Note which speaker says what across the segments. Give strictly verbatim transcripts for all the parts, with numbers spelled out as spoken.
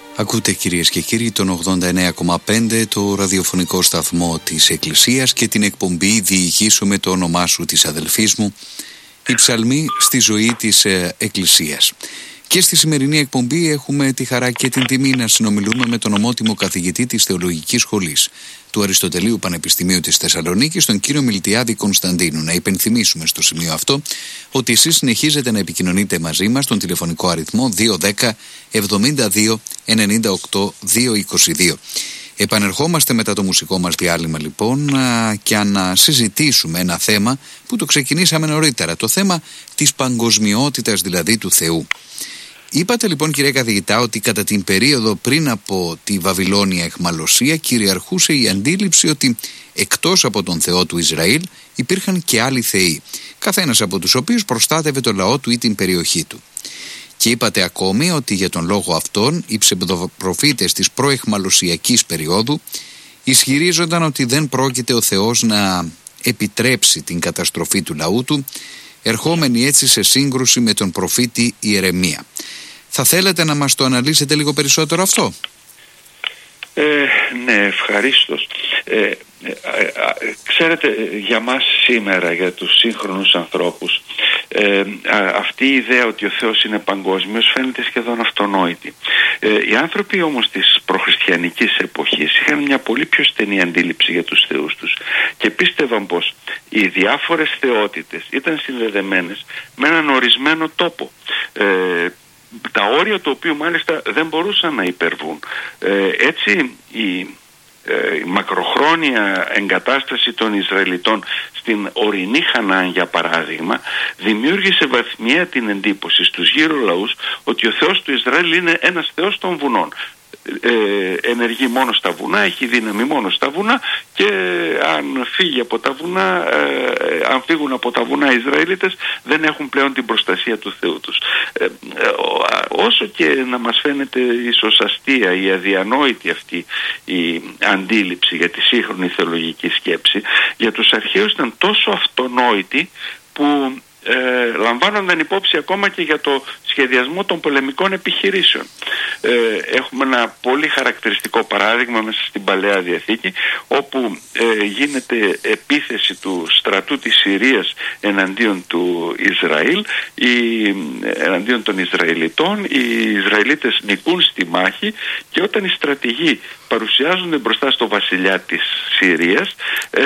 Speaker 1: Ακούτε κυρίες και κύριοι τον ογδόντα εννέα κόμμα πέντε, το ραδιοφωνικό σταθμό της Εκκλησίας και την εκπομπή «Διηγήσου με το όνομά σου» της αδελφής μου, η ψαλμή στη ζωή της ε, Εκκλησίας. Και στη σημερινή εκπομπή έχουμε τη χαρά και την τιμή να συνομιλούμε με τον ομότιμο καθηγητή της Θεολογικής Σχολής του Αριστοτελείου Πανεπιστημίου της Θεσσαλονίκης, τον κύριο Μιλτιάδη Κωνσταντίνου. Να υπενθυμίσουμε στο σημείο αυτό ότι εσείς συνεχίζετε να επικοινωνείτε μαζί μας στον τηλεφωνικό αριθμό δύο ένα μηδέν εβδομήντα δύο ενενήντα οκτώ διακόσια είκοσι δύο. Επανερχόμαστε μετά το μουσικό μας διάλειμμα λοιπόν και να συζητήσουμε ένα θέμα που το ξεκινήσαμε νωρίτερα, το θέμα της παγκοσμιότητας δηλαδή του Θεού. Είπατε λοιπόν κύριε καθηγητά ότι κατά την περίοδο πριν από τη Βαβυλώνια αιχμαλωσία κυριαρχούσε η αντίληψη ότι εκτός από τον Θεό του Ισραήλ υπήρχαν και άλλοι θεοί, καθένας από τους οποίους προστάτευε το λαό του ή την περιοχή του. Και είπατε ακόμη ότι για τον λόγο αυτόν οι ψευδοπροφήτες της προαιχμαλωσιακής περίοδου ισχυρίζονταν ότι δεν πρόκειται ο Θεός να επιτρέψει την καταστροφή του λαού του, ερχόμενοι έτσι σε σύγκρουση με τον προφήτη Ιερεμία. Θα θέλετε να μας το αναλύσετε λίγο περισσότερο αυτό?
Speaker 2: Ε, ναι, ευχαρίστως. Ε, ε, ε, ξέρετε, για μας σήμερα, για τους σύγχρονους ανθρώπους, ε, α, αυτή η ιδέα ότι ο Θεός είναι παγκόσμιος φαίνεται σχεδόν αυτονόητη. Ε, οι άνθρωποι όμως της προχριστιανικής εποχής είχαν μια πολύ πιο στενή αντίληψη για τους θεούς τους και πίστευαν πως οι διάφορες θεότητες ήταν συνδεδεμένες με έναν ορισμένο τόπο, ε, τα όρια του οποίου μάλιστα δεν μπορούσαν να υπερβούν. Ε, έτσι η, ε, η μακροχρόνια εγκατάσταση των Ισραηλιτών στην ορεινή Χαναάν για παράδειγμα δημιούργησε βαθμιαία την εντύπωση στους γύρω λαούς ότι ο Θεός του Ισραήλ είναι ένας Θεός των βουνών. Ε, ενεργεί μόνο στα βουνά, έχει δύναμη μόνο στα βουνά και αν φύγει από τα βουνά, ε, αν φύγουν από τα βουνά οι Ισραηλίτες δεν έχουν πλέον την προστασία του Θεού τους. Ε, ε, όσο και να μας φαίνεται ίσως αστεία ή αδιανόητη αυτή η αντίληψη για τη σύγχρονη θεολογική σκέψη, για τους αρχαίους ήταν τόσο αυτονόητη που Ε, λαμβάνονταν υπόψη ακόμα και για το σχεδιασμό των πολεμικών επιχειρήσεων. Ε, έχουμε ένα πολύ χαρακτηριστικό παράδειγμα μέσα στην Παλαιά Διαθήκη, όπου ε, γίνεται επίθεση του στρατού της Συρίας εναντίον του Ισραήλ, η, εναντίον των Ισραηλιτών. Οι Ισραηλίτες νικούν στη μάχη και όταν οι στρατηγοί παρουσιάζονται μπροστά στο βασιλιά της Συρίας, ε,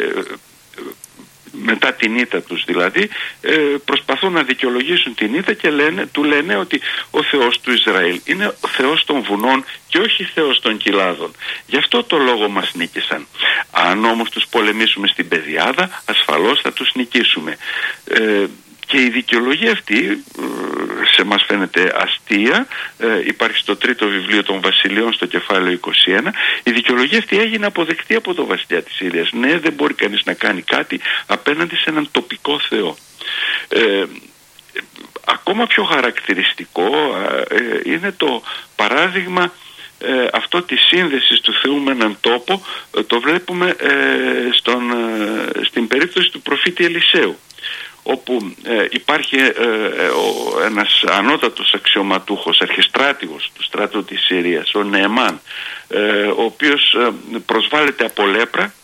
Speaker 2: μετά την ήττα τους δηλαδή, ε, προσπαθούν να δικαιολογήσουν την ήττα και λένε, του λένε ότι ο Θεός του Ισραήλ είναι ο Θεός των βουνών και όχι Θεός των κοιλάδων. Γι' αυτό το λόγο μας νίκησαν. Αν όμως τους πολεμήσουμε στην πεδιάδα, ασφαλώς θα τους νικήσουμε. Ε, και η δικαιολογία αυτή σε μας φαίνεται αστεία, ε, υπάρχει στο τρίτο βιβλίο των Βασιλείων στο κεφάλαιο είκοσι ένα. Η δικαιολογία αυτή έγινε αποδεκτή από το βασιλιά της Συρίας. Ναι, δεν μπορεί κανείς να κάνει κάτι απέναντι σε έναν τοπικό Θεό. Ε, ακόμα πιο χαρακτηριστικό ε, είναι το παράδειγμα ε, αυτό της σύνδεσης του Θεού με έναν τόπο. Ε, το βλέπουμε ε, στον, ε, στην περίπτωση του προφήτη Ελισέου, όπου ε, υπάρχει ε, ε, ο, ένας ανώτατος αξιωματούχος, αρχιστράτηγος του στρατού της Συρίας, ο Νεεμάν, ε, ο οποίος ε, προσβάλλεται από λέπρα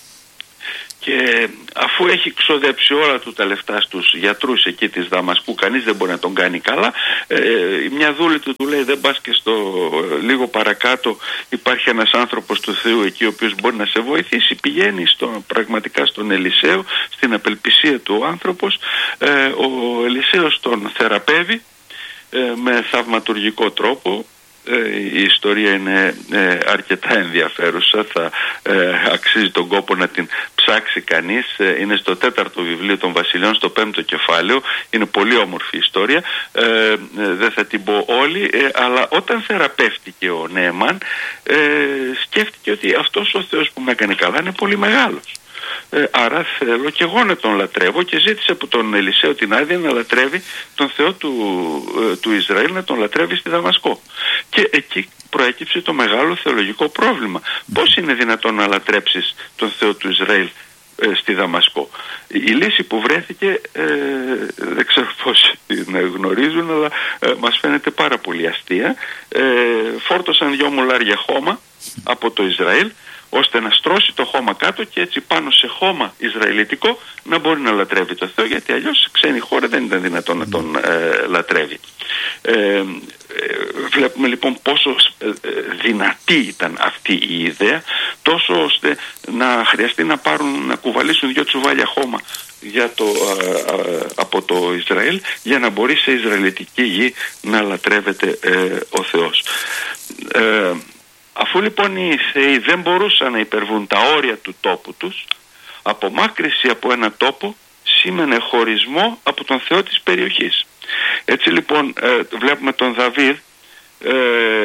Speaker 2: και αφού έχει ξοδέψει όλα του τα λεφτά στους γιατρούς εκεί της Δαμασκού, κανείς δεν μπορεί να τον κάνει καλά, ε, μια δούλη του του λέει δεν πας και στο ε, λίγο παρακάτω υπάρχει ένας άνθρωπος του Θεού εκεί ο οποίος μπορεί να σε βοηθήσει. Πηγαίνει στο, πραγματικά στον Ελισέο, στην απελπισία του ο άνθρωπος, ε, ο Ελισέος τον θεραπεύει ε, με θαυματουργικό τρόπο. Η ιστορία είναι ε, αρκετά ενδιαφέρουσα, θα ε, αξίζει τον κόπο να την ψάξει κανείς. Ε, είναι στο τέταρτο βιβλίο των Βασιλείων, στο πέμπτο κεφάλαιο. Είναι πολύ όμορφη ιστορία, ε, ε, δεν θα την πω όλη, ε, αλλά όταν θεραπεύτηκε ο Νεεμάν, ε, σκέφτηκε ότι αυτός ο Θεός που με έκανε καλά είναι πολύ μεγάλος. Ε, άρα θέλω και εγώ να τον λατρεύω και ζήτησε από τον Ελισέο την άδεια να λατρεύει τον Θεό του, ε, του Ισραήλ, να τον λατρεύει στη Δαμασκό. Και εκεί προέκυψε το μεγάλο θεολογικό πρόβλημα. Πώς είναι δυνατόν να λατρέψεις τον Θεό του Ισραήλ ε, στη Δαμασκό. Η λύση που βρέθηκε ε, δεν ξέρω πώς την γνωρίζουν, αλλά ε, μας φαίνεται πάρα πολύ αστεία. Ε, φόρτωσαν δυο μουλάρια χώμα από το Ισραήλ, ώστε να στρώσει το χώμα κάτω και έτσι πάνω σε χώμα ισραηλιτικό να μπορεί να λατρεύει το Θεό, γιατί αλλιώς σε ξένη χώρα δεν ήταν δυνατόν να τον ε, λατρεύει. Ε, ε, βλέπουμε λοιπόν πόσο ε, δυνατή ήταν αυτή η ιδέα, τόσο ώστε να χρειαστεί να πάρουν, να κουβαλήσουν δυο τσουβάλια χώμα για το, α, α, από το Ισραήλ, για να μπορεί σε ισραηλιτική γη να λατρεύεται ε, ο Θεός. Ε, Αφού λοιπόν οι θεοί δεν μπορούσαν να υπερβούν τα όρια του τόπου τους, απομάκρυση από ένα τόπο σήμαινε χωρισμό από τον Θεό της περιοχής. Έτσι λοιπόν ε, βλέπουμε τον Δαβίδ ε,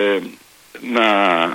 Speaker 2: να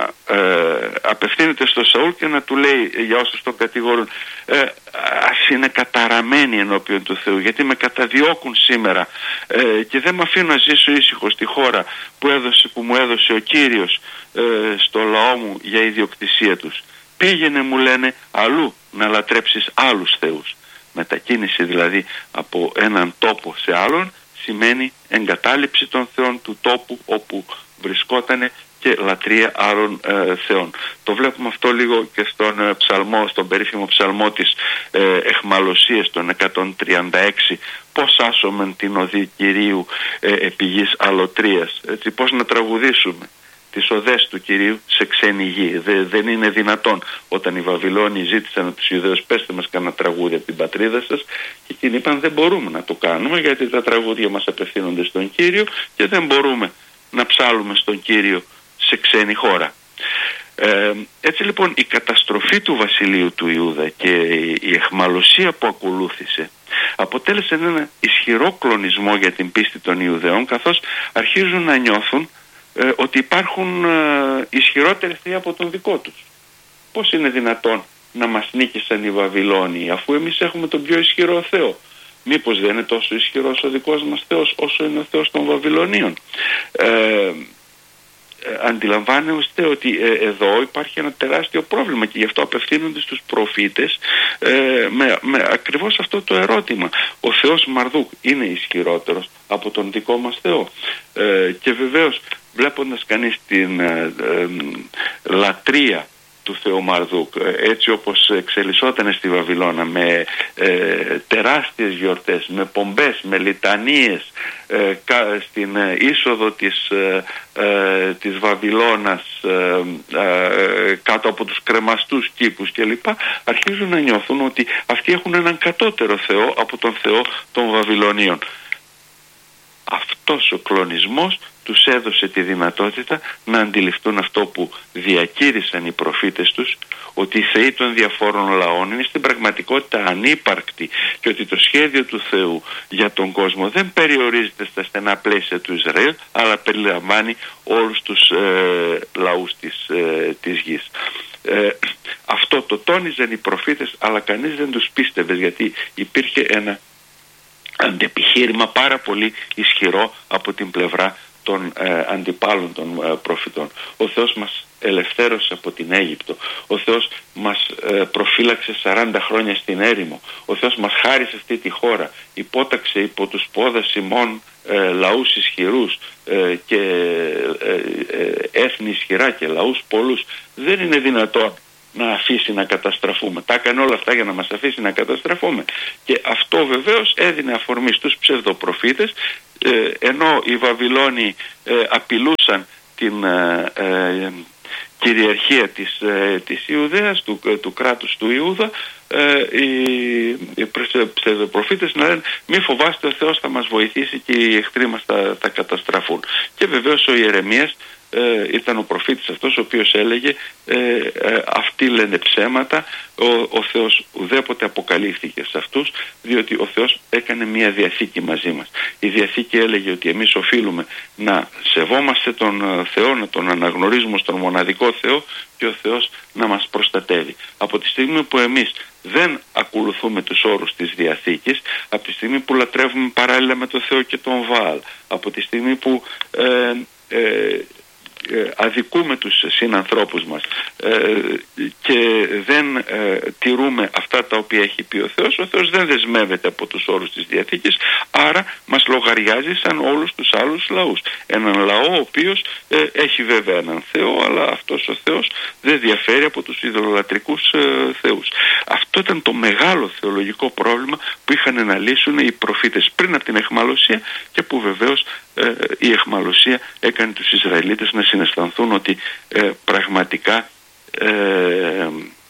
Speaker 2: ε, απευθύνεται στο Σαούλ και να του λέει, για όσους τον κατηγορούν, ε, ας είναι καταραμένοι ενώπιον του Θεού, γιατί με καταδιώκουν σήμερα ε, και δεν με αφήνουν να ζήσω ήσυχο στη χώρα που, έδωσε, που μου έδωσε ο Κύριος ε, στο λαό μου για ιδιοκτησία τους. Πήγαινε, μου λένε, αλλού να λατρέψεις άλλους θεούς. Μετακίνηση δηλαδή από έναν τόπο σε άλλον σημαίνει εγκατάλειψη των θεών του τόπου όπου βρισκότανε και λατρεία άλλων ε, θεών. Το βλέπουμε αυτό λίγο και στον ε, ψαλμό, στον περίφημο ψαλμό της ε, εχμαλωσίας των εκατόν τριάντα έξι, πώς άσωμεν την οδή Κυρίου ε, επί γης αλωτρίας. Έτσι, πώς να τραγουδήσουμε τις οδές του Κυρίου σε ξένη γη. Δε, δεν είναι δυνατόν. Όταν οι Βαβυλώνοι ζήτησαν από τους Ιουδαίους, πέστε μας κανένα τραγούδι από την πατρίδα σας, και εκείνοι είπαν δεν μπορούμε να το κάνουμε, γιατί τα τραγούδια μας απευθύνονται στον Κύριο και δεν μπορούμε να ψάλουμε στον Κύριο σε ξένη χώρα. Ε, έτσι λοιπόν η καταστροφή του βασιλείου του Ιούδα και η εχμαλωσία που ακολούθησε αποτέλεσε ένα ισχυρό κλονισμό για την πίστη των Ιουδαίων, καθώς αρχίζουν να νιώθουν ε, ότι υπάρχουν ε, ισχυρότεροι θεοί από τον δικό τους. Πώς είναι δυνατόν να μας νίκησαν οι Βαβυλώνοι αφού εμείς έχουμε τον πιο ισχυρό Θεό? Μήπως δεν είναι τόσο ισχυρός ο δικός μας Θεός όσο είναι ο Θεός των Βαβυλωνίων? Ε, Αντιλαμβάνεστε ότι ε, εδώ υπάρχει ένα τεράστιο πρόβλημα και γι' αυτό απευθύνονται στους προφήτες ε, με, με ακριβώς αυτό το ερώτημα. Ο Θεός Μαρδούκ είναι ισχυρότερος από τον δικό μας Θεό? Ε, και βεβαίως βλέποντας κανείς την ε, ε, λατρεία του Θεού Μαρδούκ, έτσι όπως εξελισσόταν στη Βαβυλώνα, με ε, τεράστιες γιορτές, με πομπές, με λιτανίες ε, κα, στην ε, είσοδο της, ε, ε, της Βαβυλώνας ε, ε, κάτω από τους κρεμαστούς κήπους κλπ, αρχίζουν να νιώθουν ότι αυτοί έχουν έναν κατώτερο Θεό από τον Θεό των Βαβυλωνίων. Αυτός ο κλονισμός τους έδωσε τη δυνατότητα να αντιληφθούν αυτό που διακήρυσαν οι προφήτες τους, ότι οι θεοί των διαφόρων λαών είναι στην πραγματικότητα ανύπαρκτοι και ότι το σχέδιο του Θεού για τον κόσμο δεν περιορίζεται στα στενά πλαίσια του Ισραήλ, αλλά περιλαμβάνει όλους τους ε, λαούς της, ε, της γης. Ε, αυτό το τόνιζαν οι προφήτες, αλλά κανείς δεν τους πίστευε, γιατί υπήρχε ένα αντεπιχείρημα πάρα πολύ ισχυρό από την πλευρά των ε, αντιπάλων των ε, προφητών. Ο Θεός μας ελευθέρωσε από την Αίγυπτο. Ο Θεός μας ε, προφύλαξε σαράντα χρόνια στην έρημο. Ο Θεός μας χάρισε αυτή τη χώρα. Υπόταξε υπό τους πόδας ημών ε, λαούς ισχυρούς ε, και ε, ε, έθνη ισχυρά και λαούς πολλούς. Δεν είναι δυνατόν να αφήσει να καταστραφούμε. Τα έκανε όλα αυτά για να μας αφήσει να καταστραφούμε. Και αυτό βεβαίως έδινε αφορμή στους ψευδοπροφήτες, ε, ενώ οι Βαβυλώνοι ε, απειλούσαν την ε, ε, κυριαρχία της, ε, της Ιουδαίας, του, ε, του κράτους του Ιούδα, ε, οι, οι ψευδοπροφήτες να λένε μη φοβάστε, ο Θεός θα μας βοηθήσει και οι εχθροί μας θα, θα καταστραφούν. Και βεβαίως ο Ιερεμίας Ε, ήταν ο προφήτης αυτός ο οποίος έλεγε ε, ε, αυτοί λένε ψέματα, ο, ο Θεός ουδέποτε αποκαλύφθηκε σε αυτούς, διότι ο Θεός έκανε μια διαθήκη μαζί μας. Η διαθήκη έλεγε ότι εμείς οφείλουμε να σεβόμαστε τον Θεό, να τον αναγνωρίζουμε στον μοναδικό Θεό και ο Θεός να μας προστατεύει. Από τη στιγμή που εμείς δεν ακολουθούμε τους όρους της διαθήκης, από τη στιγμή που λατρεύουμε παράλληλα με τον Θεό και τον Βαάλ, από τη στιγμή που ε, ε, αδικούμε τους συνανθρώπους μας και δεν τηρούμε αυτά τα οποία έχει πει ο Θεός, ο Θεός δεν δεσμεύεται από τους όρους της Διαθήκης, άρα μας λογαριάζει σαν όλους τους άλλους λαούς. Έναν λαό ο οποίος έχει βέβαια έναν Θεό, αλλά αυτός ο Θεός δεν διαφέρει από τους ειδωλολατρικούς θεούς. Αυτό ήταν το μεγάλο θεολογικό πρόβλημα που είχαν να λύσουν οι προφήτες πριν από την αιχμαλωσία και που βεβαίως ε, η αιχμαλωσία έκανε τους Ισραηλίτες να συναισθανθούν ότι ε, πραγματικά ε, ε,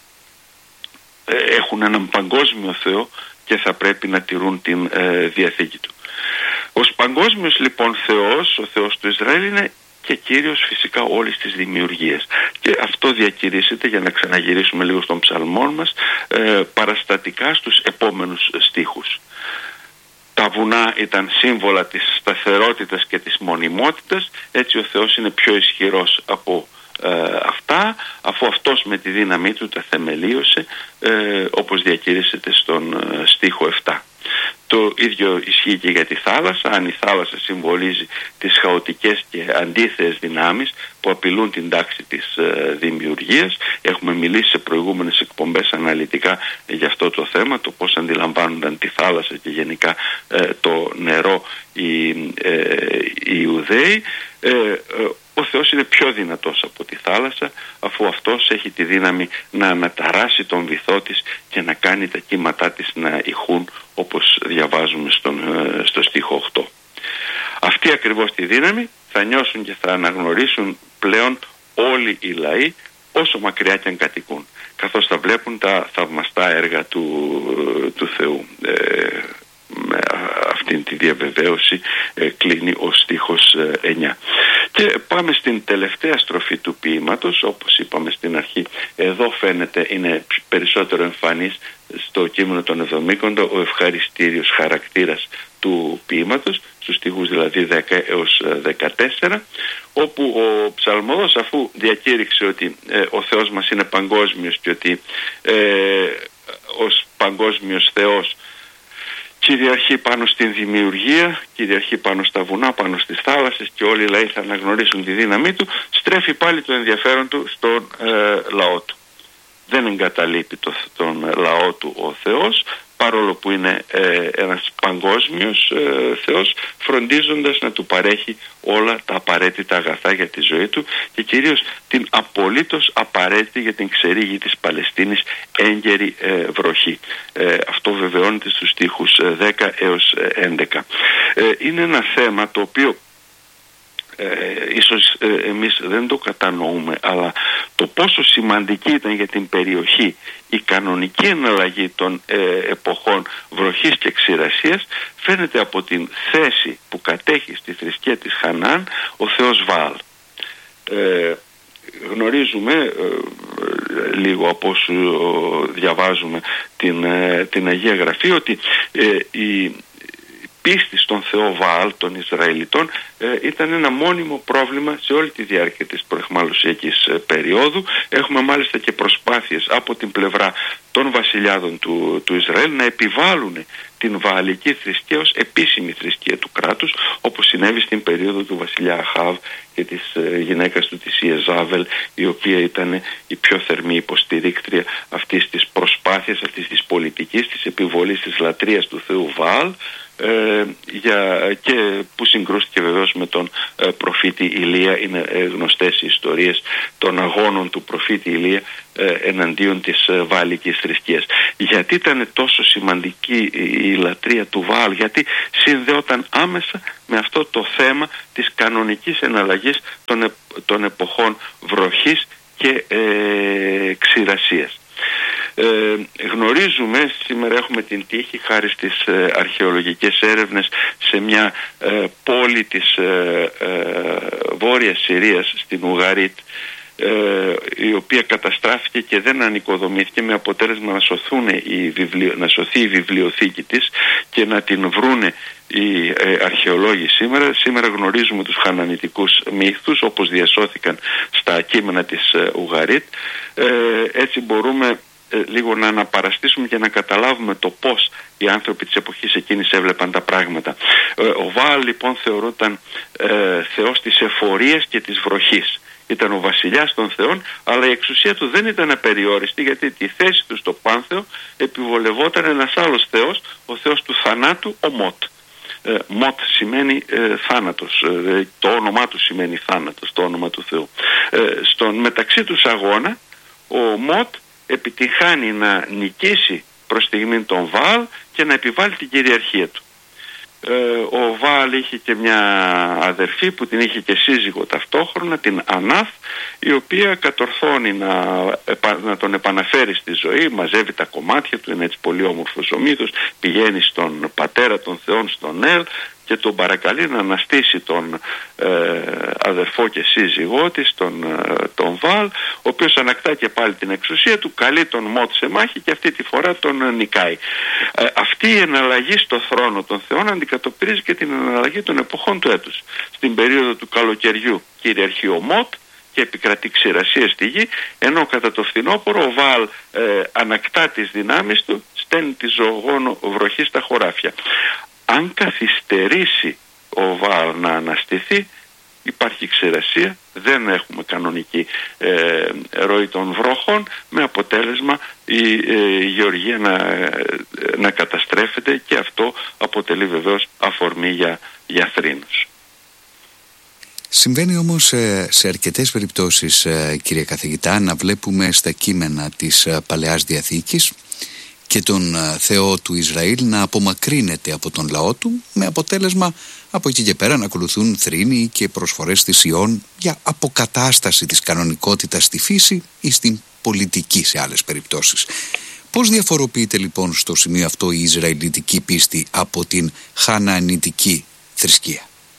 Speaker 2: έχουν έναν παγκόσμιο Θεό και θα πρέπει να τηρούν την ε, Διαθήκη του. Ως παγκόσμιος λοιπόν Θεός, ο Θεός του Ισραήλ είναι και κύριος φυσικά όλης της δημιουργίας. Και αυτό διακηρύσσεται, για να ξαναγυρίσουμε λίγο στον ψαλμόν μας, ε, παραστατικά στους επόμενους στίχους. Τα βουνά ήταν σύμβολα της σταθερότητας και της μονιμότητας, έτσι ο Θεός είναι πιο ισχυρός από ε, αυτά, αφού αυτός με τη δύναμή του τα θεμελίωσε, ε, όπως διακηρύσσεται στον ε, στίχο επτά. Το ίδιο ισχύει και για τη θάλασσα. Αν η θάλασσα συμβολίζει τις χαοτικές και αντίθεες δυνάμεις που απειλούν την τάξη της ε, δημιουργίας, έχουμε μιλήσει σε προηγούμενες εκπομπές αναλυτικά για αυτό το θέμα, το πώς αντιλαμβάνονταν τη θάλασσα και γενικά ε, το νερό οι, ε, οι Ιουδαίοι. ε, ε, Ο Θεός είναι πιο δυνατός από τη θάλασσα, αφού αυτός έχει τη δύναμη να αναταράσει τον βυθό της και να κάνει τα κύματά της να ηχούν, όπως διαβάζουμε στον, στο στίχο οκτώ. Αυτή ακριβώς τη δύναμη θα νιώσουν και θα αναγνωρίσουν πλέον όλοι οι λαοί, όσο μακριά και αν κατοικούν, καθώς θα βλέπουν τα θαυμαστά έργα του, του Θεού. Ε, με αυτήν τη διαβεβαίωση ε, κλείνει ο στίχος ε, εννιά. Και πάμε στην τελευταία στροφή του ποίηματος. Όπως είπαμε στην αρχή, εδώ φαίνεται, είναι περισσότερο εμφανής στο κείμενο των Εβδομήκοντα, ο ευχαριστήριος χαρακτήρας του ποίηματος, στους στίχους δηλαδή δέκα έως δεκατέσσερα, όπου ο ψαλμοδός, αφού διακήρυξε ότι ε, ο Θεός μας είναι παγκόσμιος και ότι ε, ως παγκόσμιος Θεός κυριαρχεί πάνω στην δημιουργία, κυριαρχεί πάνω στα βουνά, πάνω στις θάλασσες και όλοι οι λαοί θα αναγνωρίσουν τη δύναμή του, στρέφει πάλι το ενδιαφέρον του στον ε, λαό του. Δεν εγκαταλείπει το, τον λαό του ο Θεός, παρόλο που είναι ε, ένας παγκόσμιος ε, Θεός, φροντίζοντας να του παρέχει όλα τα απαραίτητα αγαθά για τη ζωή του και κυρίως την απολύτως απαραίτητη για την ξερήγη της Παλαιστίνης έγκαιρη ε, βροχή. Ε, αυτό βεβαιώνεται στους στίχους δέκα έως έντεκα. Ε, είναι ένα θέμα το οποίο Ε, ίσως ε, εμείς δεν το κατανοούμε, αλλά το πόσο σημαντική ήταν για την περιοχή η κανονική εναλλαγή των ε, εποχών βροχής και ξηρασίας φαίνεται από την θέση που κατέχει στη θρησκεία της Χανάν ο θεός Βαάλ. Ε, γνωρίζουμε ε, λίγο από όσου διαβάζουμε την, ε, την Αγία Γραφή ότι ε, η πίστη στον Θεό Βαάλ των Ισραηλιτών ε, ήταν ένα μόνιμο πρόβλημα σε όλη τη διάρκεια της προεχμαλωσιακής ε, περίοδου. Έχουμε μάλιστα και προσπάθειες από την πλευρά των βασιλιάδων του, του Ισραήλ να επιβάλλουν την βααλική θρησκεία ως επίσημη θρησκεία του κράτους, όπως συνέβη στην περίοδο του βασιλιά Αχάβ και της ε, γυναίκας του της Ιεζάβελ, η οποία ήταν η πιο θερμή υποστηρίκτρια αυτής της προσπάθειας, αυτής της πολιτικής, της επιβολής της λατρείας του Θεού Βαάλ, Ε, για, και που συγκρούστηκε βεβαίως με τον ε, προφήτη Ηλία. Είναι ε, γνωστές οι ιστορίες των αγώνων του προφήτη Ηλία ε, εναντίον της ε, βααλικής θρησκείας. Γιατί ήταν τόσο σημαντική η, η λατρεία του Βαάλ? Γιατί συνδεόταν άμεσα με αυτό το θέμα της κανονικής εναλλαγής των, ε, των εποχών βροχής και ε, ξηρασίας. Ε, γνωρίζουμε, σήμερα έχουμε την τύχη χάρη στις ε, αρχαιολογικές έρευνες σε μια ε, πόλη της ε, ε, Βόρειας Συρίας, στην Ουγαρίτ, ε, η οποία καταστράφηκε και δεν ανοικοδομήθηκε, με αποτέλεσμα να, σωθούν οι βιβλιο, να σωθεί η βιβλιοθήκη της και να την βρούνε οι ε, αρχαιολόγοι σήμερα. Σήμερα γνωρίζουμε τους χανανιτικούς μύθους, όπως διασώθηκαν στα κείμενα της ε, Ουγαρίτ. Ε, έτσι μπορούμε ε, λίγο να αναπαραστήσουμε και να καταλάβουμε το πώς οι άνθρωποι της εποχής εκείνης έβλεπαν τα πράγματα. Ε, ο Βαάλ λοιπόν θεωρούταν ε, θεός της εφορίας και της βροχής. Ήταν ο βασιλιάς των θεών, αλλά η εξουσία του δεν ήταν απεριόριστη, γιατί τη θέση του στο πάνθεο επιβολευόταν ένας άλλος θεός, ο θεός του θανάτου, ο Μότ. Ε, Μότ σημαίνει ε, θάνατος, ε, το όνομά του σημαίνει θάνατος, το όνομα του Θεού. Ε, στον μεταξύ τους αγώνα ο Μότ επιτυχάνει να νικήσει προς στιγμήν τον Βαάλ και να επιβάλλει την κυριαρχία του. Ε, ο Βαάλ είχε και μια αδερφή που την είχε και σύζυγο ταυτόχρονα, την Ανάθ, η οποία κατορθώνει να, να τον επαναφέρει στη ζωή, μαζεύει τα κομμάτια του, είναι έτσι πολύ όμορφος ο μύθος, πηγαίνει στον πατέρα των θεών, στον Ελ, και τον παρακαλεί να αναστήσει τον ε, αδερφό και σύζυγό της, τον, ε, τον Βαάλ, ο οποίος ανακτά και πάλι την εξουσία του, καλεί τον Μότ σε μάχη και αυτή τη φορά τον νικάει. Ε, αυτή η εναλλαγή στο θρόνο των θεών αντικατοπτρίζει και την εναλλαγή των εποχών του έτους. Στην περίοδο του καλοκαιριού κυριαρχεί ο Μότ και επικρατεί ξηρασία στη γη, ενώ κατά το φθινόπωρο ο Βαάλ ε, ανακτά τις δυνάμεις του, στέλνει τη ζωογόνο βροχή στα χωράφια. Αν καθυστερήσει ο Βαάλ να αναστηθεί, υπάρχει ξηρασία, δεν έχουμε κανονική ε, ροή των βροχών, με αποτέλεσμα η ε, γεωργία να, ε, να καταστρέφεται, και αυτό αποτελεί βεβαίως αφορμή για, για θρήνους.
Speaker 1: Συμβαίνει όμως ε, σε αρκετές περιπτώσεις, ε, κύριε καθηγητά, να βλέπουμε στα κείμενα της ε, Παλαιάς Διαθήκης και τον Θεό του Ισραήλ να απομακρύνεται από τον λαό του, με αποτέλεσμα από εκεί και πέρα να ακολουθούν θρήνοι και προσφορές θυσιών για αποκατάσταση της κανονικότητας στη φύση ή στην πολιτική σε άλλες περιπτώσεις. Πώς διαφοροποιείται λοιπόν στο σημείο αυτό η Ισραηλιτική πίστη από την Χανανιτική θρησκεία?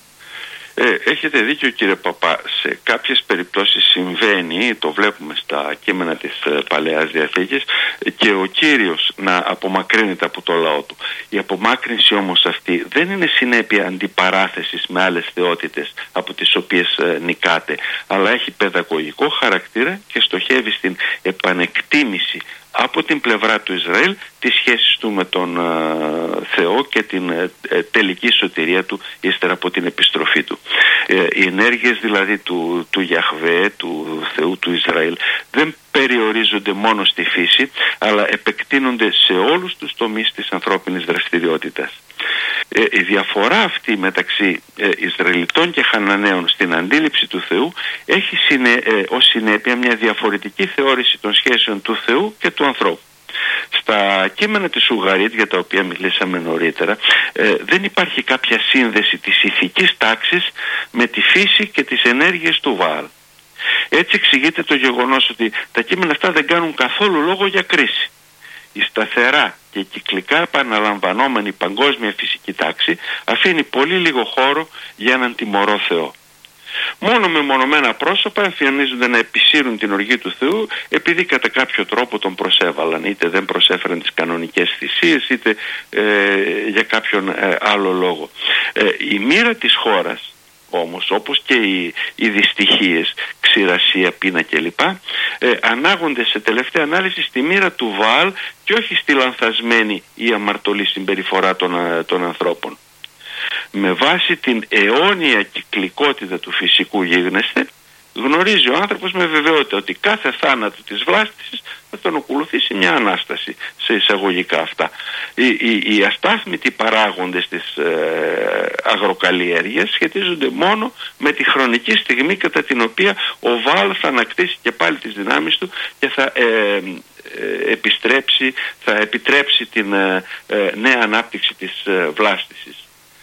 Speaker 2: Ε, έχετε δίκιο, κύριε Παπά, σε κάποιες περιπτώσεις συμβαίνει, το βλέπουμε στα κείμενα της ε, Παλαιάς Διαθήκης, και ο Κύριος να απομακρύνεται από το λαό του. Η απομάκρυνση όμως αυτή δεν είναι συνέπεια αντιπαράθεσης με άλλες θεότητες από τις οποίες ε, νικάται, αλλά έχει παιδαγωγικό χαρακτήρα και στοχεύει στην επανεκτίμηση από την πλευρά του Ισραήλ τις σχέσεις του με τον ε, Θεό και την ε, τελική σωτηρία του ύστερα από την επιστροφή του. Ε, οι ενέργειες δηλαδή του, του Γιαχβέ, του Θεού του Ισραήλ, δεν περιορίζονται μόνο στη φύση, αλλά επεκτείνονται σε όλους τους τομείς της ανθρώπινης δραστηριότητας. Ε, η διαφορά αυτή μεταξύ ε, Ισραηλιτών και Χαναναίων στην αντίληψη του Θεού έχει συνε, ε, ως συνέπεια μια διαφορετική θεώρηση των σχέσεων του Θεού και του ανθρώπου. Στα κείμενα της Ουγαρίτ, για τα οποία μιλήσαμε νωρίτερα, ε, δεν υπάρχει κάποια σύνδεση της ηθικής τάξης με τη φύση και τις ενέργειες του Βαάλ. Έτσι εξηγείται το γεγονός ότι τα κείμενα αυτά δεν κάνουν καθόλου λόγο για κρίση. Η σταθερά και κυκλικά επαναλαμβανόμενη παγκόσμια φυσική τάξη αφήνει πολύ λίγο χώρο για έναν τιμωρό Θεό. Μόνο μεμονωμένα πρόσωπα εμφανίζονται να επισύρουν την οργή του Θεού, επειδή κατά κάποιο τρόπο τον προσέβαλαν, είτε δεν προσέφεραν τις κανονικές θυσίες, είτε ε, για κάποιον ε, άλλο λόγο. Ε, η μοίρα της χώρας όμως, όπως και οι, οι δυστυχίες, ξηρασία, πείνα κλπ, ε, ανάγονται σε τελευταία ανάλυση στη μοίρα του Βαάλ και όχι στη λανθασμένη ή αμαρτωλή συμπεριφορά των, των ανθρώπων. Με βάση την αιώνια κυκλικότητα του φυσικού γίγνεσθε, γνωρίζει ο άνθρωπος με βεβαιότητα ότι κάθε θάνατο της βλάστησης θα τον ακολουθήσει μια Ανάσταση, σε εισαγωγικά αυτά. Οι, οι, οι αστάθμητοι παράγοντες της ε, αγροκαλλιέργειας σχετίζονται μόνο με τη χρονική στιγμή κατά την οποία ο Βαάλ θα ανακτήσει και πάλι τις δυνάμεις του και θα ε, ε, επιστρέψει, θα επιτρέψει την ε, ε, νέα ανάπτυξη της ε, βλάστησης.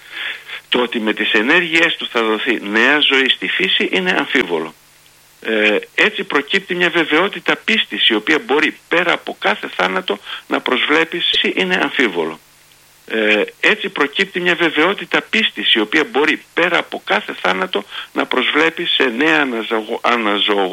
Speaker 2: Το ότι με τις ενέργειές του θα δοθεί νέα ζωή στη φύση είναι αμφίβολο. Ε, έτσι προκύπτει μια βεβαιότητα πίστης, η οποία μπορεί πέρα από κάθε θάνατο να προσβλέπει, είναι αμφίβολο. Ε, έτσι προκύπτει μια βεβαιότητα πίστης, η οποία μπορεί πέρα από κάθε θάνατο να προσβλέπει σε νέα αναζωογόνηση